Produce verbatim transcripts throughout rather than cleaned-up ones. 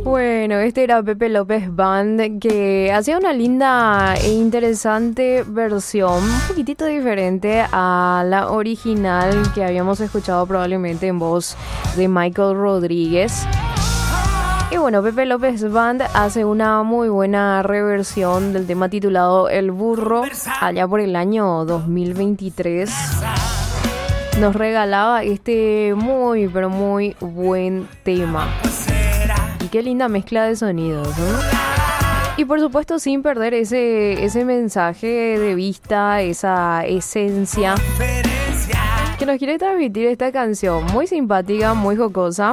Bueno, este era Pepe López Band, que hacía una linda e interesante versión, un poquitito diferente a la original que habíamos escuchado probablemente en voz de Michael Rodríguez. Y bueno, Pepe López Band hace una muy buena reversión del tema titulado El Burro, allá por el año dos mil veintitrés. Nos regalaba este muy, pero muy buen tema. Y qué linda mezcla de sonidos, ¿no? Y por supuesto sin perder ese, ese mensaje de vista, esa esencia que nos quiere transmitir esta canción. Muy simpática, muy jocosa,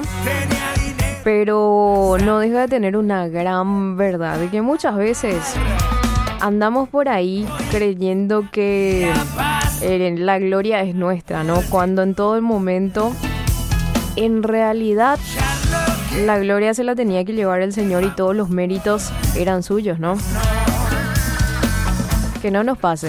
pero no deja de tener una gran verdad. De que muchas veces andamos por ahí creyendo que eh, la gloria es nuestra, ¿no? Cuando en todo el momento, en realidad, la gloria se la tenía que llevar el Señor y todos los méritos eran suyos, ¿no? Que no nos pase.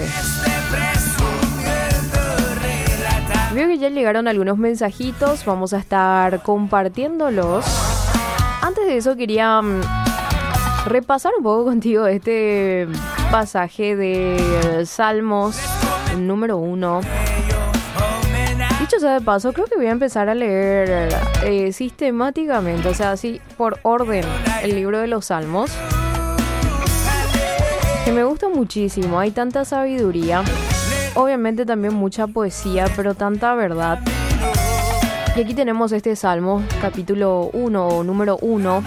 Veo que ya llegaron algunos mensajitos, vamos a estar compartiéndolos. Antes de eso quería um, repasar un poco contigo este pasaje de Salmos número uno. Dicho sea de paso, creo que voy a empezar a leer eh, sistemáticamente, o sea, así por orden, el libro de los Salmos, que me gusta muchísimo. Hay tanta sabiduría, obviamente también mucha poesía, pero tanta verdad. Y aquí tenemos este Salmo, capítulo uno, número uno.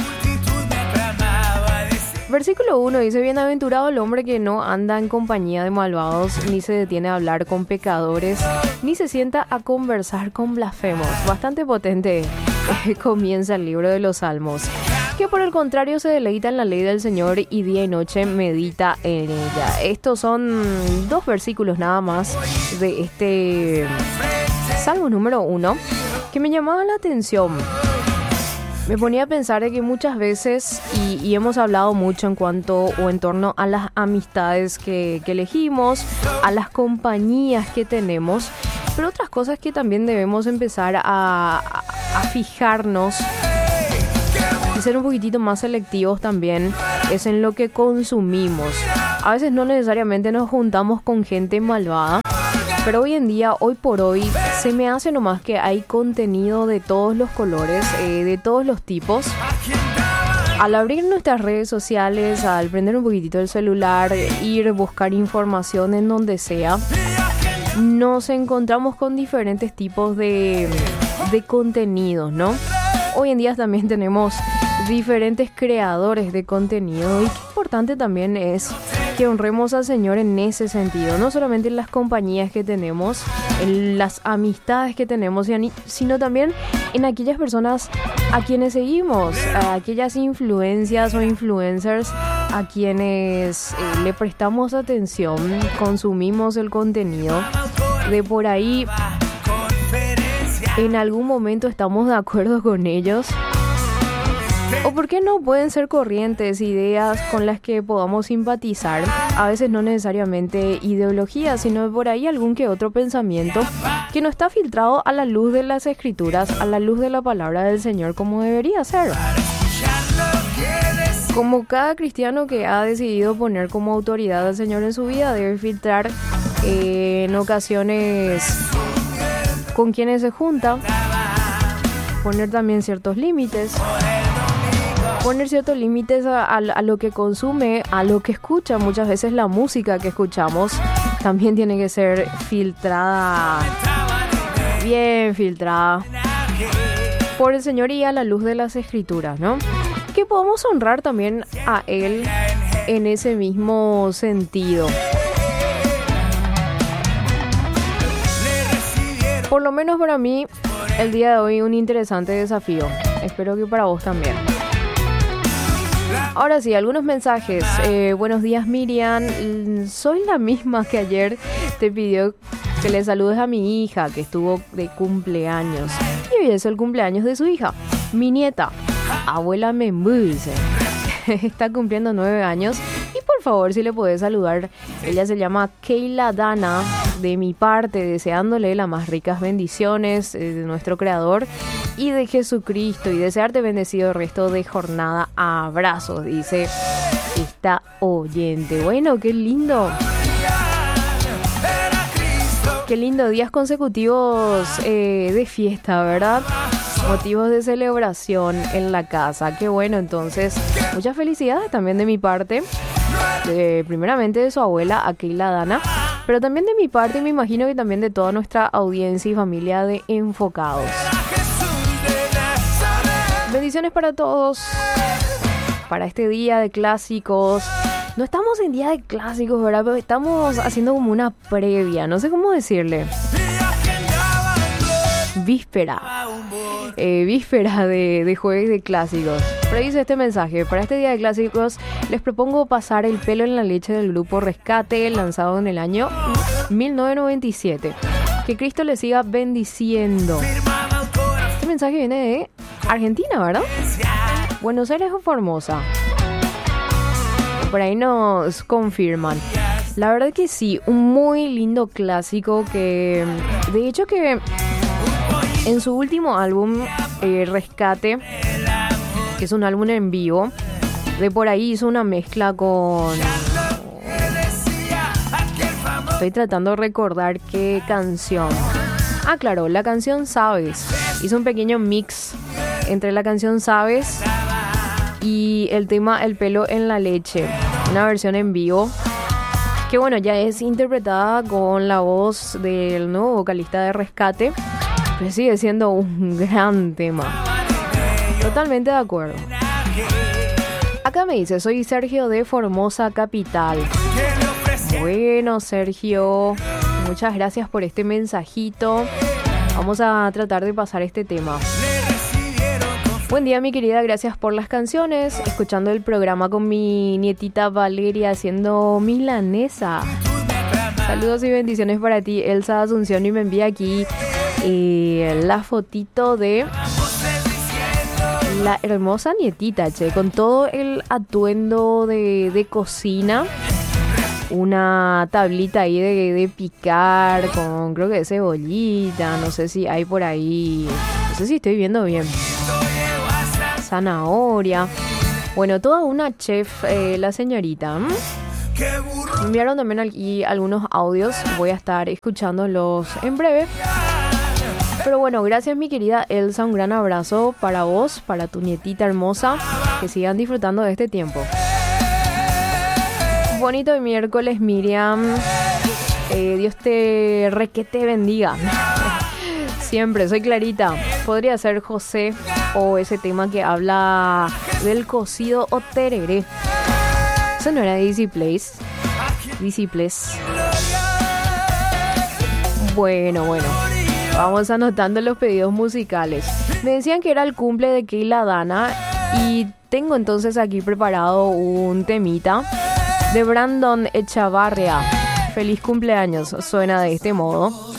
Versículo uno dice: Bienaventurado el hombre que no anda en compañía de malvados, ni se detiene a hablar con pecadores, ni se sienta a conversar con blasfemos. Bastante potente comienza el libro de los Salmos. Que por el contrario se deleita en la ley del Señor y día y noche medita en ella. Estos son dos versículos nada más de este Salmo número uno que me llamaba la atención. Me ponía a pensar de que muchas veces, y, y hemos hablado mucho en cuanto o en torno a las amistades que, que elegimos, a las compañías que tenemos, pero otras cosas que también debemos empezar a, a, a fijarnos y ser un poquitito más selectivos también es en lo que consumimos. A veces no necesariamente nos juntamos con gente malvada, pero hoy en día, hoy por hoy, se me hace nomás que hay contenido de todos los colores, eh, de todos los tipos. Al abrir nuestras redes sociales, al prender un poquitito el celular, ir, buscar información en donde sea, nos encontramos con diferentes tipos de, de contenidos, ¿no? Hoy en día también tenemos diferentes creadores de contenido y qué importante también es que honremos al Señor en ese sentido, no solamente en las compañías que tenemos, en las amistades que tenemos, sino también en aquellas personas a quienes seguimos, a aquellas influencias o influencers a quienes eh, le prestamos atención, consumimos el contenido. De por ahí, en algún momento estamos de acuerdo con ellos. O por qué no pueden ser corrientes, ideas con las que podamos simpatizar, a veces no necesariamente ideologías, sino por ahí algún que otro pensamiento que no está filtrado a la luz de las escrituras, a la luz de la palabra del Señor como debería ser. Como cada cristiano que ha decidido poner como autoridad al Señor en su vida debe filtrar eh, en ocasiones con quienes se junta, poner también ciertos límites. Poner ciertos límites a, a, a lo que consume, a lo que escucha. Muchas veces la música que escuchamos también tiene que ser filtrada, bien filtrada por el Señor y a la luz de las Escrituras, ¿no? Que podamos honrar también a Él en ese mismo sentido. Por lo menos para mí, el día de hoy un interesante desafío. Espero que para vos también. Ahora sí, algunos mensajes. Eh, buenos días, Miriam. Soy la misma que ayer te pidió que le saludes a mi hija, que estuvo de cumpleaños. Y hoy es el cumpleaños de su hija, mi nieta. Abuela Membu, dice. Está cumpliendo nueve años. Y por favor, si le podés saludar. Ella se llama Keila Dana, de mi parte, deseándole las más ricas bendiciones de nuestro Creador. y de Jesucristo y desearte bendecido resto de jornada. Abrazos, dice esta oyente. Bueno, qué lindo. Qué lindo, días consecutivos eh, de fiesta, ¿verdad? Motivos de celebración en la casa. Qué bueno, entonces, muchas felicidades también de mi parte. De, primeramente de su abuela, Aquila Dana, pero también de mi parte y me imagino que también de toda nuestra audiencia y familia de Enfocados. Bendiciones para todos, para este día de clásicos. No estamos en día de clásicos, ¿verdad? Pero estamos haciendo como una previa, no sé cómo decirle. Víspera. Eh, víspera de, de jueves de clásicos. Pero dice este mensaje: para este día de clásicos les propongo pasar El pelo en la leche del grupo Rescate, lanzado en el año mil novecientos noventa y siete. Que Cristo les siga bendiciendo. Este mensaje viene de Argentina, ¿verdad? Buenos Aires o Formosa. Por ahí nos confirman. La verdad que sí, un muy lindo clásico que, de hecho, que en su último álbum, eh, Rescate, que es un álbum en vivo, de por ahí hizo una mezcla con... Estoy tratando de recordar qué canción. Ah, claro, la canción Sabes. Hizo un pequeño mix entre la canción Sabes y el tema El pelo en la leche. Una versión en vivo que, bueno, ya es interpretada con la voz del nuevo vocalista de Rescate. Pero sigue siendo un gran tema. Totalmente de acuerdo. Acá me dice, soy Sergio de Formosa Capital. Bueno, Sergio, muchas gracias por este mensajito. Vamos a tratar de pasar este tema. Buen día, mi querida, gracias por las canciones. Escuchando el programa con mi nietita Valeria haciendo milanesa. Saludos y bendiciones para ti, Elsa Asunción, y me envía aquí eh, la fotito de la hermosa nietita, che, con todo el atuendo de, de cocina. Una tablita ahí de, de picar con, creo que de cebollita, no sé si hay por ahí, no sé si estoy viendo bien. Zanahoria. Bueno, toda una chef, eh, la señorita. ¿Mm? Me enviaron también aquí algunos audios. Voy a estar escuchándolos en breve. Pero bueno, gracias, mi querida Elsa. Un gran abrazo para vos, para tu nietita hermosa. Que sigan disfrutando de este tiempo. Bonito de miércoles, Miriam. Eh, Dios te requete bendiga. Siempre, soy Clarita. Podría ser José o ese tema que habla del cocido o tereré. Eso no era Dizzy Place. Dizzy Place. Bueno, bueno. Vamos anotando los pedidos musicales. Me decían que era el cumple de Keila Dana y tengo entonces aquí preparado un temita de Brandon Echavarria. Feliz cumpleaños. Suena de este modo.